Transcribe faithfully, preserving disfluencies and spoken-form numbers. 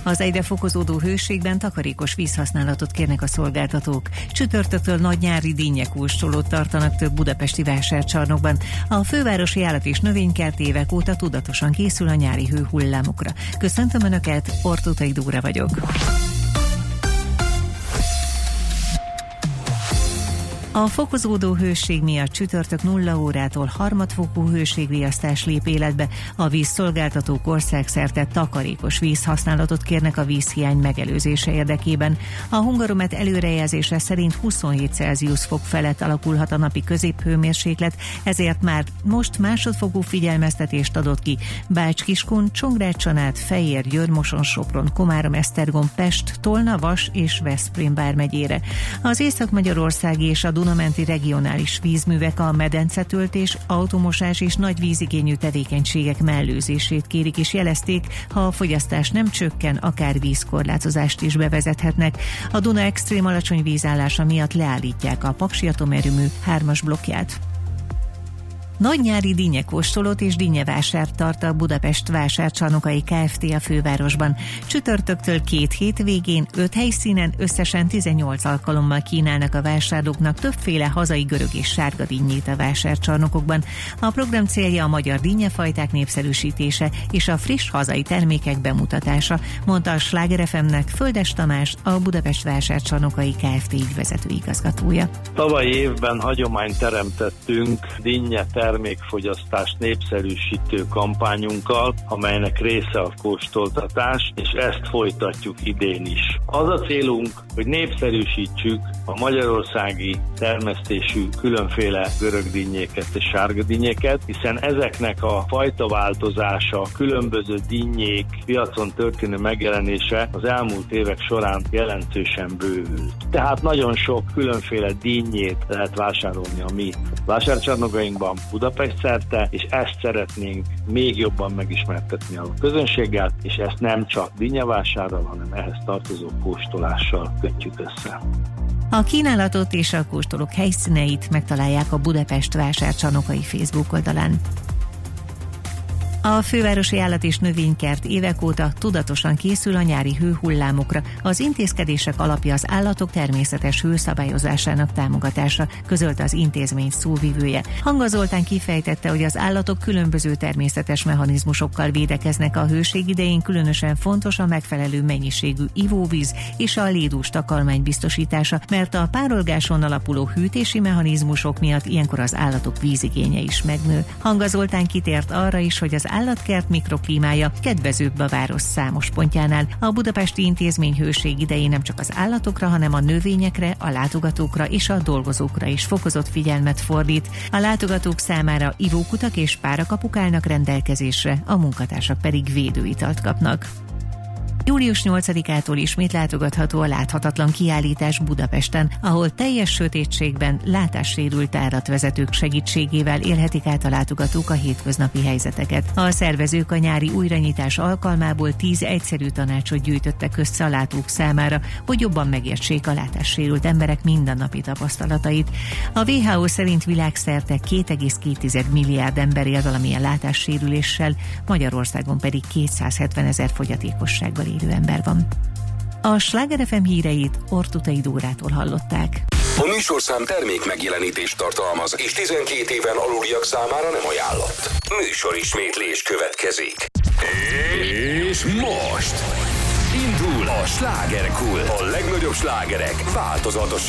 Az egyre fokozódó hőségben takarékos vízhasználatot kérnek a szolgáltatók. Csütörtöktől nagy nyári dinnyekóstolót tartanak több budapesti vásárcsarnokban. A fővárosi állat- és növénykert évek óta tudatosan készül a nyári hőhullámokra. Köszöntöm Önöket, Ortótai Dóra vagyok. A fokozódó hőség miatt csütörtök nulla órától harmadfokú hőségriasztás lép életbe. A vízszolgáltatók országszerte takarékos vízhasználatot kérnek a vízhiány megelőzése érdekében. A Hungaromet előrejelzése szerint huszonhét Celsius fok felett alakulhat a napi középhőmérséklet, ezért már most másodfokú figyelmeztetést adott ki Bács-Kiskun, Csongrád-Csanád, Fejér, Győr, Moson, Sopron, Komárom, Esztergom, Pest, Tolna, Vas és Veszprém vármegyére. Az Észak-Magyarországi és a Dunamenti regionális vízművek a medencetöltés, automosás és nagy vízigényű tevékenységek mellőzését kérik, és jelezték, ha a fogyasztás nem csökken, akár vízkorlátozást is bevezethetnek. A Duna extrém alacsony vízállása miatt leállítják a Paksi atomerőmű hármas blokkját. Nagy nyári dinnyekóstolót és dinnyevásárt tart a Budapest Vásárcsarnokai Kft. A fővárosban. Csütörtöktől két hétvégén, öt helyszínen összesen tizennyolc alkalommal kínálnak a vásárlóknak többféle hazai görög és sárga dinnyét a vásárcsarnokokban. A program célja a magyar dinnyefajták népszerűsítése és a friss hazai termékek bemutatása, mondta a Sláger ef em-nek Földes Tamás, a Budapest Vásárcsarnokai Kft. Ügyvezető igazgatója. Tavalyi évben hagyományt teremtettünk dinnye termékfogyasztást népszerűsítő kampányunkkal, amelynek része a kóstoltatás, és ezt folytatjuk idén is. Az a célunk, hogy népszerűsítsük a magyarországi termesztésű különféle görög dinnyéket és sárga dinnyéket, hiszen ezeknek a fajtaváltozása, a különböző dinnyék piacon történő megjelenése az elmúlt évek során jelentősen bővült. Tehát nagyon sok különféle dinnyét lehet vásárolni a mi vásárcsarnokainkban, Budapest szerte, és ezt szeretnénk még jobban megismertetni a közönséggel, és ezt nem csak dinnyevásárral, hanem ehhez tartozó kóstolással kötjük össze. A kínálatot és a kóstolók helyszíneit megtalálják a Budapest Vásárcsarnokai Facebook oldalán. A fővárosi állat- és növénykert évek óta tudatosan készül a nyári hőhullámokra. Az intézkedések alapja az állatok természetes hőszabályozásának támogatása, közölte az intézmény szóvivője. Hanga Zoltán kifejtette, hogy az állatok különböző természetes mechanizmusokkal védekeznek a hőség idején, különösen fontos a megfelelő mennyiségű ivóvíz és a lédús takarmány biztosítása, mert a párolgáson alapuló hűtési mechanizmusok miatt ilyenkor az állatok vízigénye is megnő. Hanga Zoltán kitért arra is, hogy az állatkert mikroklímája kedvezőbb a város számos pontjánál. A budapesti intézmény hőség idején nem csak az állatokra, hanem a növényekre, a látogatókra és a dolgozókra is fokozott figyelmet fordít. A látogatók számára ivókutak és párakapuk állnak rendelkezésre, a munkatársak pedig védőitalt kapnak. július nyolcadikától ismét látogatható a láthatatlan kiállítás Budapesten, ahol teljes sötétségben látássérült áratvezetők segítségével élhetik át a látogatók a hétköznapi helyzeteket. A szervezők a nyári újranyitás alkalmából tíz egyszerű tanácsot gyűjtöttek össze a látók számára, hogy jobban megértsék a látássérült emberek mindennapi tapasztalatait. A dupla vé há ó szerint világszerte két egész két milliárd ember él valamilyen látássérüléssel, Magyarországon pedig kétszázhetvenezer fogyatékossággal élő ember van. A Sláger ef em híreit Ortótai Dórától hallották. A műsorszám termék megjelenítést tartalmaz, és tizenkét éven aluliak számára nem ajánlott. Műsorismétlés következik. És most indul a Slágerkult. A legnagyobb slágerek változatos